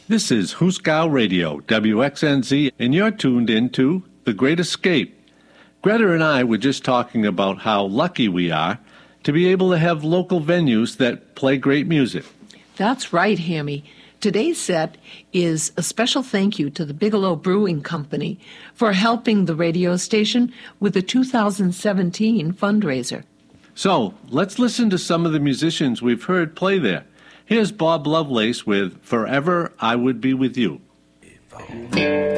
This is Huskow Radio, WXNZ, and you're tuned into The Great Escape. Greta and I were just talking about how lucky we are to be able to have local venues that play great music. That's right, Hammy. Today's set is a special thank you to the Bigelow Brewing Company for helping the radio station with the 2017 fundraiser. So, let's listen to some of the musicians we've heard play there. Here's Bob Lovelace with Forever I Would Be With You.